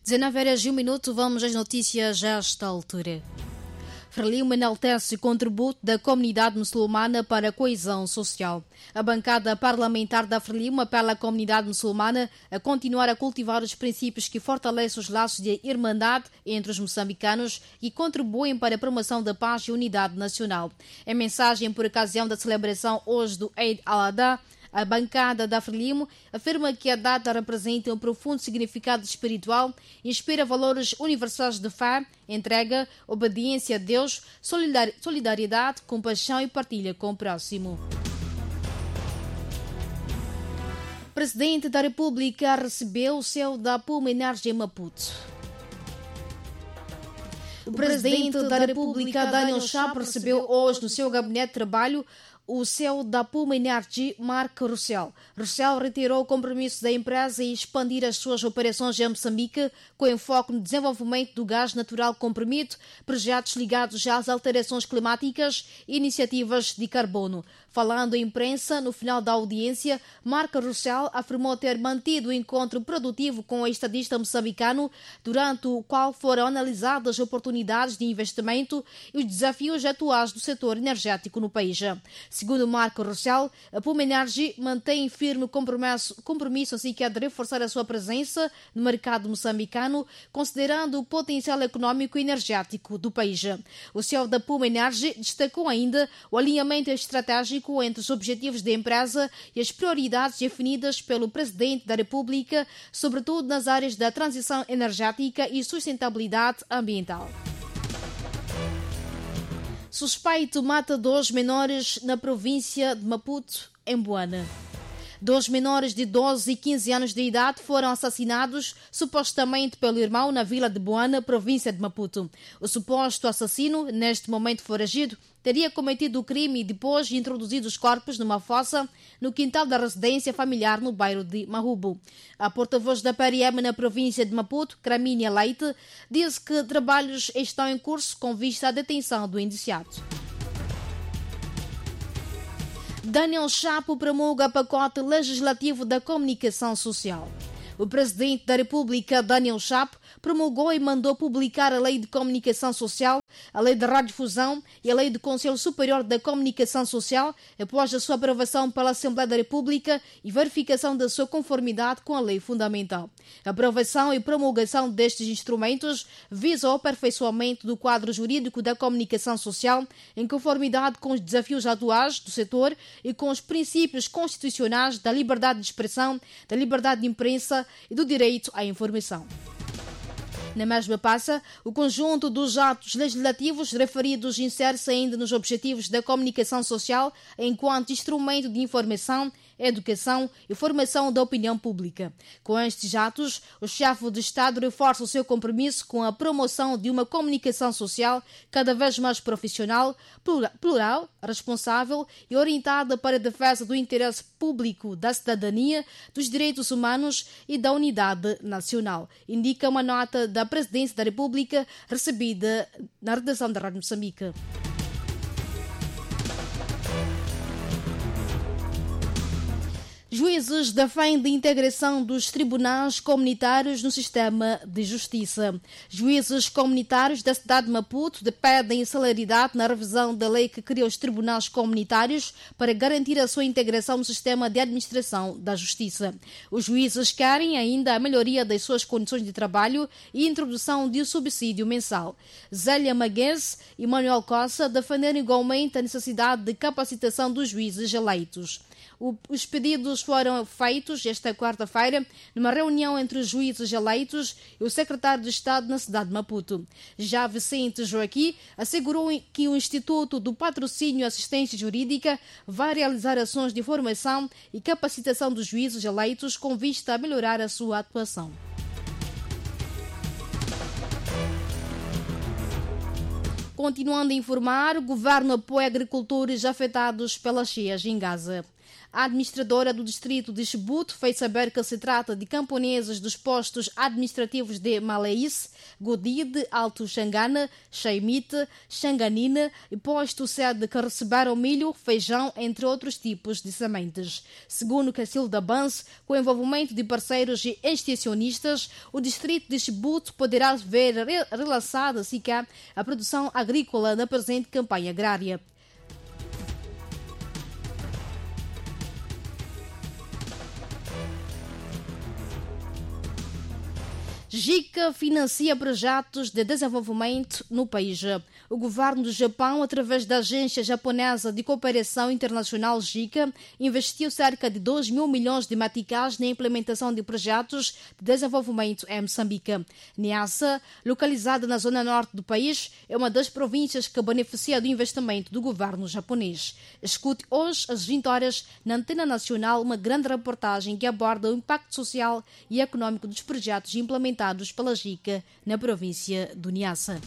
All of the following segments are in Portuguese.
19h01, vamos às notícias a esta altura. Frelimo enaltece o contributo da comunidade muçulmana para a coesão social. A bancada parlamentar da Frelimo apela à comunidade muçulmana a continuar a cultivar os princípios que fortalecem os laços de irmandade entre os moçambicanos e contribuem para a promoção da paz e unidade nacional. Em mensagem por ocasião da celebração hoje do Eid al-Adha, a bancada da Frelimo afirma que a data representa um profundo significado espiritual e inspira valores universais de fé, entrega, obediência a Deus, solidariedade, compaixão e partilha com o próximo. O Presidente da República recebeu o céu da Puma Energy em Maputo. O Presidente da República, Daniel Chapo, recebeu hoje no seu gabinete de trabalho o CEO da Puma Energy, Mark Russell. Russell reiterou o compromisso da empresa em expandir as suas operações em Moçambique, com enfoque no desenvolvimento do gás natural comprimido, projetos ligados às alterações climáticas e iniciativas de carbono. Falando à imprensa, no final da audiência, Mark Russell afirmou ter mantido o encontro produtivo com o estadista moçambicano, durante o qual foram analisadas oportunidades de investimento e os desafios atuais do setor energético no país. Segundo Marco Russell, a Puma Energy mantém firme compromisso assim que é de reforçar a sua presença no mercado moçambicano, considerando o potencial econômico e energético do país. O CEO da Puma Energy destacou ainda o alinhamento estratégico entre os objetivos da empresa e as prioridades definidas pelo Presidente da República, sobretudo nas áreas da transição energética e sustentabilidade ambiental. Suspeito mata 2 menores na província de Maputo, em Buana. 2 menores de 12 e 15 anos de idade foram assassinados supostamente pelo irmão na vila de Buana, província de Maputo. O suposto assassino, neste momento foragido, teria cometido o crime e depois introduzido os corpos numa fossa no quintal da residência familiar no bairro de Mahubo. A porta-voz da PRM na província de Maputo, Cramínia Leite, disse que trabalhos estão em curso com vista à detenção do indiciado. Daniel Chapo promulga pacote legislativo da comunicação social. O Presidente da República, Daniel Chapo, promulgou e mandou publicar a Lei de Comunicação Social, a Lei de Radiodifusão e a Lei do Conselho Superior da Comunicação Social, após a sua aprovação pela Assembleia da República e verificação da sua conformidade com a Lei Fundamental. A aprovação e promulgação destes instrumentos visa o aperfeiçoamento do quadro jurídico da comunicação social em conformidade com os desafios atuais do setor e com os princípios constitucionais da liberdade de expressão, da liberdade de imprensa e do direito à informação. Na mesma passa, o conjunto dos atos legislativos referidos insere-se ainda nos objetivos da comunicação social enquanto instrumento de informação, educação e formação da opinião pública. Com estes atos, o chefe de Estado reforça o seu compromisso com a promoção de uma comunicação social cada vez mais profissional, plural, responsável e orientada para a defesa do interesse público, da cidadania, dos direitos humanos e da unidade nacional, indica uma nota da Presidência da República recebida na redação da Rádio Moçambique. Juízes defendem a integração dos tribunais comunitários no sistema de justiça. Juízes comunitários da cidade de Maputo pedem celeridade na revisão da lei que cria os tribunais comunitários para garantir a sua integração no sistema de administração da justiça. Os juízes querem ainda a melhoria das suas condições de trabalho e a introdução de um subsídio mensal. Zélia Maguese e Manuel Costa defenderam igualmente a necessidade de capacitação dos juízes eleitos. Os pedidos foram feitos esta quarta-feira numa reunião entre os juízes eleitos e o secretário de Estado na cidade de Maputo. Já Vicente Joaquim assegurou que o Instituto do Patrocínio e Assistência Jurídica vai realizar ações de formação e capacitação dos juízes eleitos com vista a melhorar a sua atuação. Continuando a informar, o governo apoia agricultores afetados pelas cheias em Gaza. A administradora do distrito de Chibouto fez saber que se trata de camponeses dos postos administrativos de Maleis, Godide, Alto Xangana, Xaimite, Xanganina e posto sede que receberam milho, feijão, entre outros tipos de sementes. Segundo Cacilda Banse, com o envolvimento de parceiros e extensionistas, o distrito de Chibouto poderá ver relançada sequer a produção agrícola na presente campanha agrária. JICA financia projetos de desenvolvimento no país. O governo do Japão, através da Agência Japonesa de Cooperação Internacional JICA, investiu cerca de 2 mil milhões de meticais na implementação de projetos de desenvolvimento em Moçambique. Niassa, localizada na zona norte do país, é uma das províncias que beneficia do investimento do governo japonês. Escute hoje, às 20 horas, na Antena Nacional, uma grande reportagem que aborda o impacto social e econômico dos projetos implementados pela JICA na província do Niassa.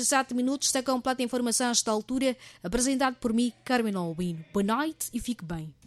19h07, está completa a informação a esta altura, apresentado por mim, Carmen Albino. Boa noite e fique bem.